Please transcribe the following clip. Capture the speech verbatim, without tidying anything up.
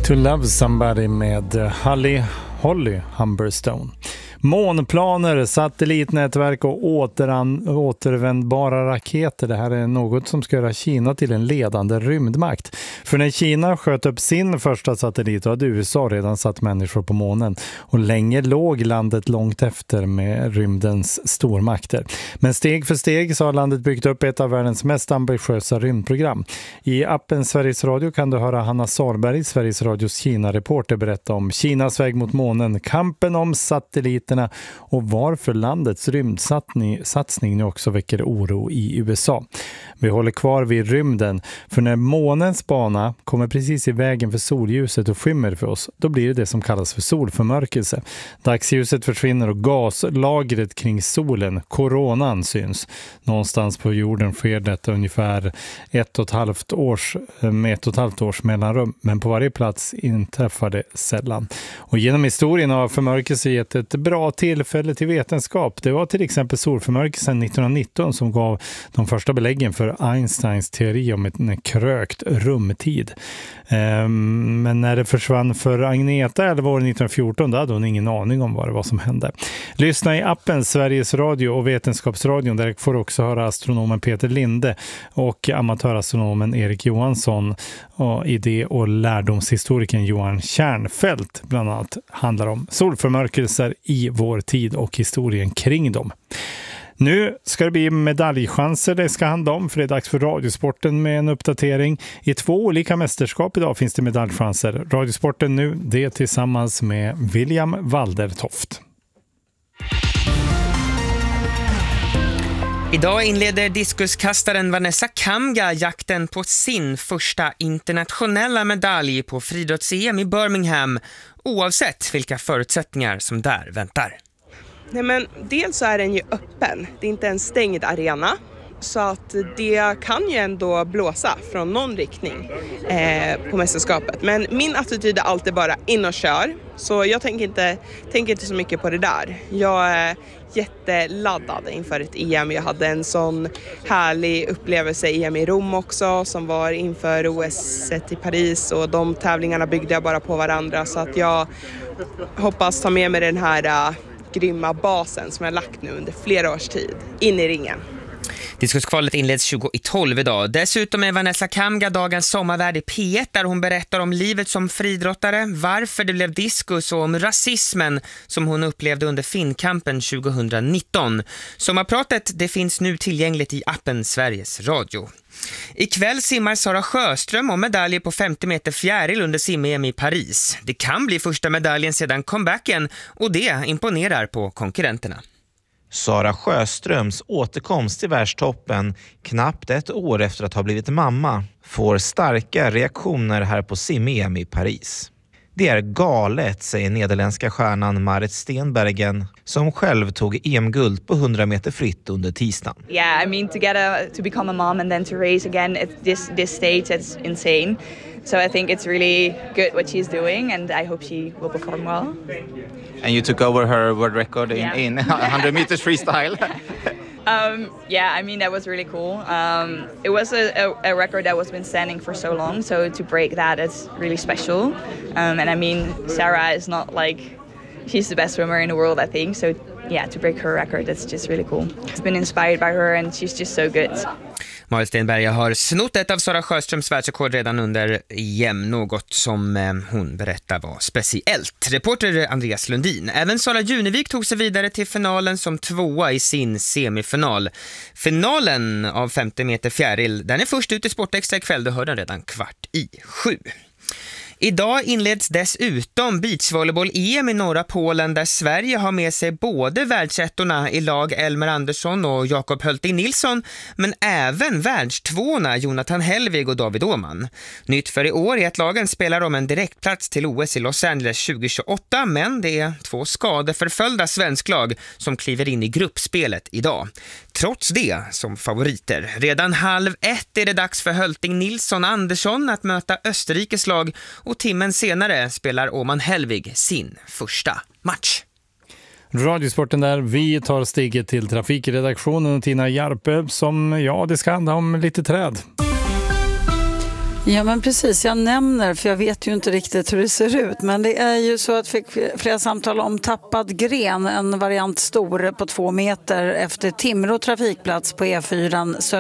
To Love Somebody med Holly Holly Humberstone. Månplaner, satellitnätverk och återan, återvändbara raketer. Det här är något som ska göra Kina till en ledande rymdmakt. För när Kina sköt upp sin första satellit hade U S A redan satt människor på månen. Och länge låg landet långt efter med rymdens stormakter. Men steg för steg så har landet byggt upp ett av världens mest ambitiösa rymdprogram. I appen Sveriges Radio kan du höra Hanna Sarberg, Sveriges Radios Kina-reporter, berätta om Kinas väg mot månen, kampen om satelliter och varför landets rymdsatsning nu också väcker oro i U S A. Vi håller kvar vid rymden, för när månens bana kommer precis i vägen för solljuset och skymmer för oss, då blir det det som kallas för solförmörkelse. Dagsljuset försvinner och gaslagret kring solen, koronan, syns. Någonstans på jorden sker detta ungefär ett och ett halvt års, med ett och ett halvt års mellanrum, men på varje plats inträffar det sällan. Och genom historien har förmörkelse gett ett bra tillfälle till vetenskap. Det var till exempel solförmörkelsen nittonhundranitton som gav de första beläggen för Einsteins teori om en krökt rumtid. Um, men när det försvann för Agneta eller var det nittonhundrafjorton, då hade hon ingen aning om vad det var som hände. Lyssna i appen Sveriges Radio och Vetenskapsradion, där får också höra astronomen Peter Linde och amatörastronomen Erik Johansson och idé- och lärdomshistorikern Johan Kärnfält bland annat handlar om solförmörkelser i vår tid och historien kring dem. Nu ska det bli medaljchanser det ska handla om, för det är dags för Radiosporten med en uppdatering. I två olika mästerskap idag finns det medaljchanser. Radiosporten nu, det tillsammans med William Waldertoft. Idag inleder diskuskastaren Vanessa Kamga jakten på sin första internationella medalj på friidrotts-E M i Birmingham, oavsett vilka förutsättningar som där väntar. Nej, men dels så är den ju öppen, det är inte en stängd arena. Så att det kan ju ändå blåsa från någon riktning eh, på mästerskapet. Men min attityd är alltid bara in och kör. Så jag tänker inte, tänker inte så mycket på det där. Jag är jätteladdad inför ett E M. Jag hade en sån härlig upplevelse i E M i Rom också, som var inför O S i Paris. Och de tävlingarna byggde jag bara på varandra. Så att jag hoppas ta med mig den här uh, grymma basen som jag lagt nu under flera års tid in i ringen. Diskuskvalet inleds tjugo i tolv idag. Dessutom är Vanessa Kamga dagens sommarvärd i P ett, där hon berättar om livet som friidrottare, varför det blev diskus och om rasismen som hon upplevde under Finnkampen tjugohundranitton. Sommarpratet det finns nu tillgängligt i appen Sveriges Radio. Ikväll simmar Sara Sjöström om medaljer på femtio meter fjäril under sim-E M i Paris. Det kan bli första medaljen sedan comebacken, och det imponerar på konkurrenterna. Sara Sjöströms återkomst till världstoppen knappt ett år efter att ha blivit mamma får starka reaktioner här på sim-E M i Paris. Det är galet, säger nederländska stjärnan Marit Stenbergen, som själv tog E M-guld på hundra meter fritt under tisdagen. Yeah, I mean, to get a, to become a mom and then to race again at this this stage, it's insane. So I think it's really good what she's doing, and I hope she will perform well. And you took over her world record in, yeah. in one hundred meters freestyle. Um, yeah, I mean, that was really cool. Um, it was a, a, a record that was been standing for so long, so to break that is really special. Um, and I mean, Sarah is not like, she's the best swimmer in the world, I think. So yeah, to break her record, it's just really cool. I've been inspired by her and she's just so good. Marit Stenberg har snott ett av Sara Sjöströms världsrekord redan under E M, något som eh, hon berättar var speciellt. Reporter Andreas Lundin. Även Sara Junevik tog sig vidare till finalen som tvåa i sin semifinal. Finalen av femtio meter fjäril, den är först ut i Sportextra ikväll, du hör den redan kvart i sju. Idag inleds dessutom beachvolleyboll-E M i norra Polen, där Sverige har med sig både världsettorna i lag Elmer Andersson och Jakob Hölting Nilsson, men även världstvåorna Jonathan Hellvig och David Åman. Nytt för i år är att lagen spelar om en direktplats till O S i Los Angeles tjugohundratjugoåtta, men det är två skadeförföljda svensklag som kliver in i gruppspelet idag. Trots det som favoriter. Redan halv ett är det dags för Hölting Nilsson Andersson att möta Österrikes lag, och timmen senare spelar Åman Hellvig sin första match. Radiosporten där, vi tar steget till trafikredaktionen och Tina Jarpe som, ja, det ska handla om lite träd. Ja men precis, jag nämner för jag vet ju inte riktigt hur det ser ut, men det är ju så att fick flera samtal om tappad gren, en variant stor på två meter efter Timrå trafikplats på E fyra